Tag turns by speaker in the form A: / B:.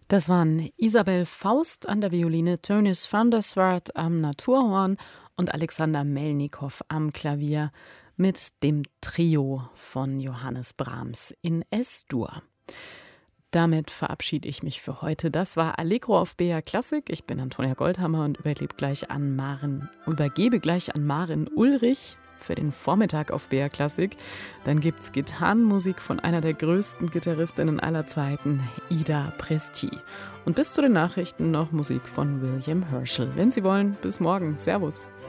A: Das waren Isabel Faust an der Violine, Tönnies van der Swart am Naturhorn und Alexander Melnikow am Klavier mit dem Trio von Johannes Brahms in Es-Dur. Damit verabschiede ich mich für heute. Das war Allegro auf BR Klassik. Ich bin Antonia Goldhammer und übergebe gleich an Maren Ulrich für den Vormittag auf BR Klassik. Dann gibt's Gitarrenmusik von einer der größten Gitarristinnen aller Zeiten, Ida Presti. Und bis zu den Nachrichten noch Musik von William Herschel. Wenn Sie wollen, bis morgen. Servus.